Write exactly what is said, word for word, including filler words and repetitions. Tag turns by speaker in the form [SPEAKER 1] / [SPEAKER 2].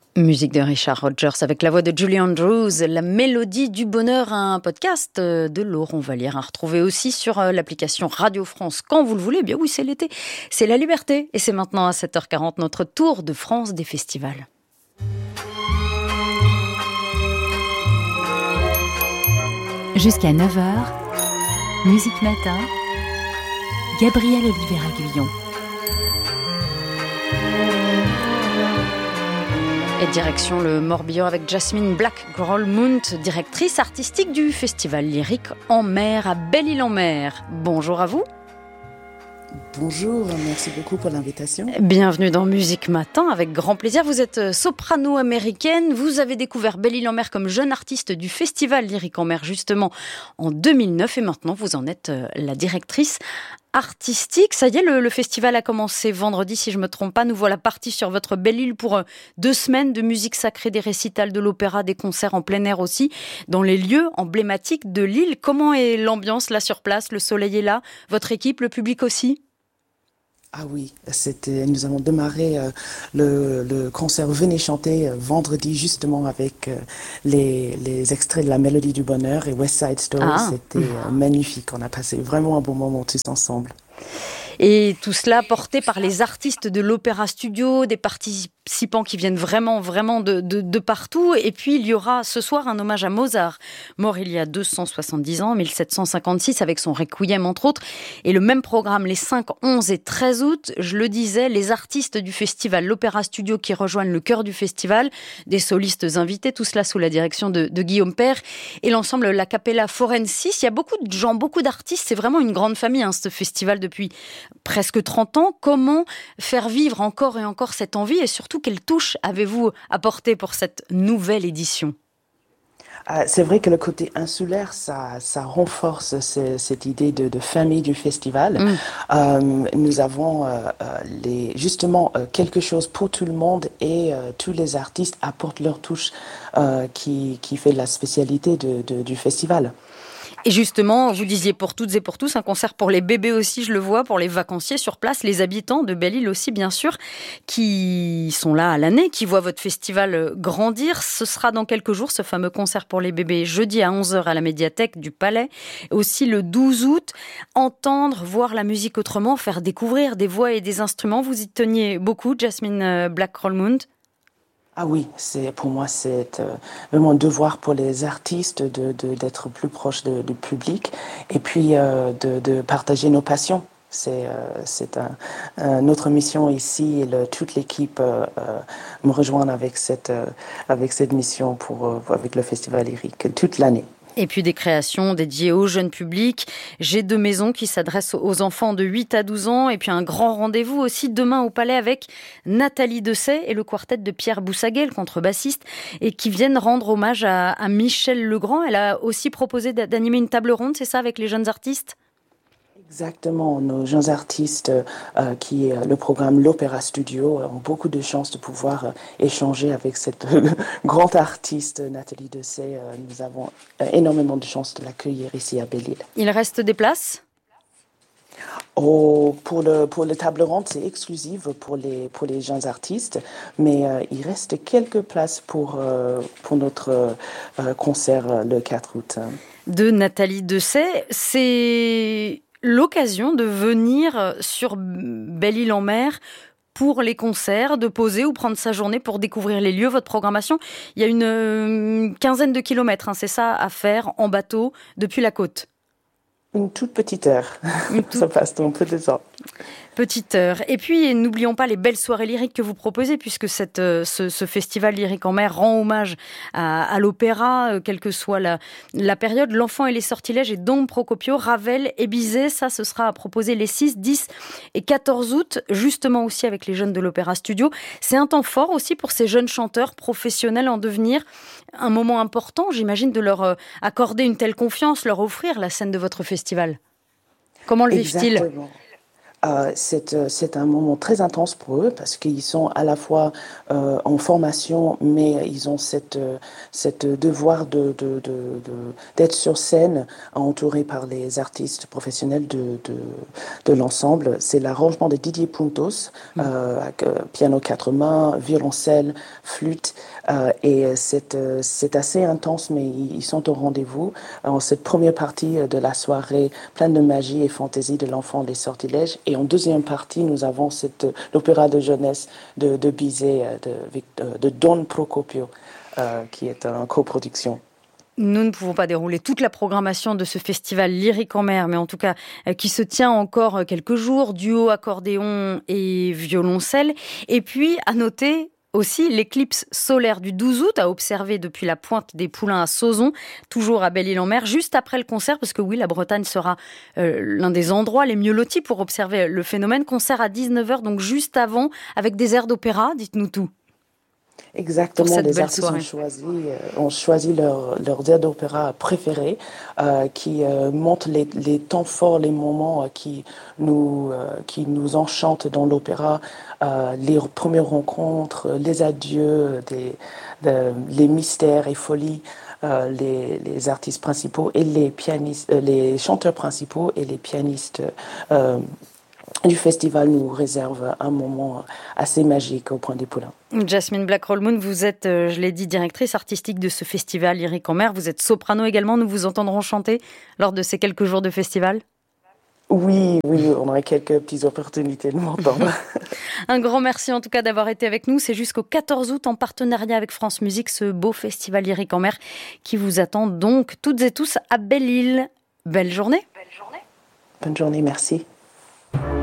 [SPEAKER 1] Musique de Richard Rodgers avec la voix de Julie Andrews, La Mélodie du Bonheur, un podcast de Laurent Vallière à retrouver aussi sur l'application Radio France quand vous le voulez. Eh bien oui, c'est l'été, c'est la liberté et c'est maintenant à sept heures quarante notre tour de France des festivals.
[SPEAKER 2] Jusqu'à neuf heures, Musique Matin, Gabriel Olivier-Aguillon.
[SPEAKER 1] Et direction le Morbihan avec Jasmine Black-Grolmund, directrice artistique du Festival Lyrique en Mer à Belle-Île-en-Mer. Bonjour à vous.
[SPEAKER 3] Bonjour, merci beaucoup pour l'invitation.
[SPEAKER 1] Bienvenue dans Musique Matin, avec grand plaisir. Vous êtes soprano américaine, vous avez découvert Belle-Île-en-Mer comme jeune artiste du Festival Lyrique en Mer justement en deux mille neuf et maintenant vous en êtes la directrice artistique. Ça y est, le, le festival a commencé vendredi, si je ne me trompe pas. Nous voilà partis sur votre belle île pour deux semaines de musique sacrée, des récitals, de l'opéra, des concerts en plein air aussi, dans les lieux emblématiques de l'île. Comment est l'ambiance là sur place? Le soleil est là, votre équipe, le public aussi?
[SPEAKER 3] Ah oui, c'était, nous avons démarré euh, le, le concert Venez chanter euh, vendredi justement avec euh, les, les extraits de La Mélodie du Bonheur et West Side Story. Ah. C'était euh, magnifique, on a passé vraiment un bon moment tous ensemble.
[SPEAKER 1] Et tout cela porté par les artistes de l'Opéra Studio, des participants qui viennent vraiment, vraiment de, de, de partout. Et puis, il y aura ce soir un hommage à Mozart, mort il y a deux cent soixante-dix ans, mille sept cent cinquante-six, avec son Requiem, entre autres. Et le même programme, les cinq, onze et treize août, je le disais, les artistes du festival, l'Opéra Studio qui rejoignent le cœur du festival, des solistes invités, tout cela sous la direction de, de Guillaume Père, et l'ensemble La Capella Forensis. Il y a beaucoup de gens, beaucoup d'artistes, c'est vraiment une grande famille, hein, ce festival depuis presque trente ans. Comment faire vivre encore et encore cette envie et surtout quelle touche avez-vous apporté pour cette nouvelle édition?
[SPEAKER 3] Euh, c'est vrai que le côté insulaire, ça, ça renforce ce, cette idée de, de famille du festival. Mm. Euh, nous avons euh, les, justement euh, quelque chose pour tout le monde et euh, tous les artistes apportent leur touche euh, qui, qui fait la spécialité de, de, du festival.
[SPEAKER 1] Et justement, vous disiez pour toutes et pour tous, un concert pour les bébés aussi, je le vois, pour les vacanciers sur place, les habitants de Belle-Île aussi, bien sûr, qui sont là à l'année, qui voient votre festival grandir. Ce sera dans quelques jours, ce fameux concert pour les bébés, jeudi à onze heures à la médiathèque du Palais. Aussi le douze août, entendre, voir la musique autrement, faire découvrir des voix et des instruments. Vous y teniez beaucoup, Jasmine Black-Grolmund?
[SPEAKER 3] Ah oui, c'est, pour moi, c'est euh, vraiment un devoir pour les artistes de, de, d'être plus proches de, du public et puis euh, de, de partager nos passions. C'est, euh, c'est un, un, notre mission ici et le, toute l'équipe euh, euh, me rejoint avec cette, euh, avec cette mission pour, euh, avec le Festival Lyrique toute l'année.
[SPEAKER 1] Et puis des créations dédiées au jeune public. J'ai deux maisons qui s'adressent aux enfants de huit à douze ans. Et puis un grand rendez-vous aussi demain au Palais avec Nathalie Dessay et le quartet de Pierre Boussaguet, le contrebassiste, et qui viennent rendre hommage à, à Michel Legrand. Elle a aussi proposé d'animer une table ronde, c'est ça, avec les jeunes artistes ?
[SPEAKER 3] Exactement, nos jeunes artistes euh, qui est le programme l'Opéra Studio ont beaucoup de chances de pouvoir euh, échanger avec cette euh, grande artiste Nathalie Dessay. Euh, nous avons euh, énormément de chances de l'accueillir ici à Belle-Île.
[SPEAKER 1] Il reste des places ?
[SPEAKER 3] Oh, pour le pour le table ronde, c'est exclusif pour les pour les jeunes artistes, mais euh, il reste quelques places pour euh, pour notre euh, concert le quatre août.
[SPEAKER 1] De Nathalie Dessay, c'est l'occasion de venir sur Belle-Île-en-Mer pour les concerts, de poser ou prendre sa journée pour découvrir les lieux, votre programmation. Il y a une, une quinzaine de kilomètres, hein, c'est ça, à faire en bateau depuis la côte.
[SPEAKER 3] Une toute petite heure. Toute... Ça passe un peu de temps.
[SPEAKER 1] Petite heure. Et puis, n'oublions pas les belles soirées lyriques que vous proposez, puisque cette, ce, ce festival lyrique en mer rend hommage à, à l'opéra, euh, quelle que soit la, la période. L'Enfant et les sortilèges et Dom Procopio, Ravel et Bizet. Ça, ce sera à proposer les six, dix et quatorze août, justement aussi avec les jeunes de l'Opéra Studio. C'est un temps fort aussi pour ces jeunes chanteurs professionnels en devenir. Un moment important, j'imagine, de leur accorder une telle confiance, leur offrir la scène de votre festival. Comment le vivent-ils ?
[SPEAKER 3] Exactement. Euh, c'est, c'est un moment très intense pour eux parce qu'ils sont à la fois euh, en formation, mais ils ont cette, cette devoir de, de, de, de, d'être sur scène, entourés par les artistes professionnels de, de, de l'ensemble. C'est l'arrangement de Didier Puntos, mmh. euh, avec, euh, piano quatre mains, violoncelle, flûte, euh, et c'est, euh, c'est assez intense, mais ils, ils sont au rendez-vous. En cette première partie de la soirée, pleine de magie et fantaisie de l'enfant des sortilèges. Et en deuxième partie, nous avons cette, l'opéra de jeunesse de, de Bizet, de, de Don Procopio, euh, qui est en coproduction.
[SPEAKER 1] Nous ne pouvons pas dérouler toute la programmation de ce festival Lyrique en mer, mais en tout cas euh, qui se tient encore quelques jours, duo, accordéon et violoncelle. Et puis, à noter aussi l'éclipse solaire du douze août, à observer depuis la pointe des Poulains à Sauzon, toujours à Belle-Île-en-Mer, juste après le concert, parce que oui, la Bretagne sera euh, l'un des endroits les mieux lotis pour observer le phénomène. Concert à dix-neuf heures, donc juste avant, avec des airs d'opéra, dites-nous tout.
[SPEAKER 3] Exactement, les artistes ont choisi, euh, ont choisi leur, leurs airs d'opéra préférés euh, qui euh, montrent les, les temps forts, les moments euh, qui, nous, euh, qui nous enchantent dans l'opéra, euh, les premières rencontres, les adieux, des, de, les mystères et folies. Euh, les, les artistes principaux et les pianistes, euh, les chanteurs principaux et les pianistes euh, du festival nous réservent un moment assez magique au Point des Poulains.
[SPEAKER 1] Jasmine Black-Rolmoon, vous êtes, je l'ai dit, directrice artistique de ce festival Lyrique en mer. Vous êtes soprano également. Nous vous entendrons chanter lors de ces quelques jours de festival.
[SPEAKER 3] Oui, oui, on aurait quelques petites opportunités de m'entendre.
[SPEAKER 1] Un grand merci en tout cas d'avoir été avec nous. C'est jusqu'au quatorze août en partenariat avec France Musique, ce beau festival Lyrique en mer qui vous attend donc toutes et tous à Belle-Île. Belle journée.
[SPEAKER 3] Belle journée. Bonne journée, merci.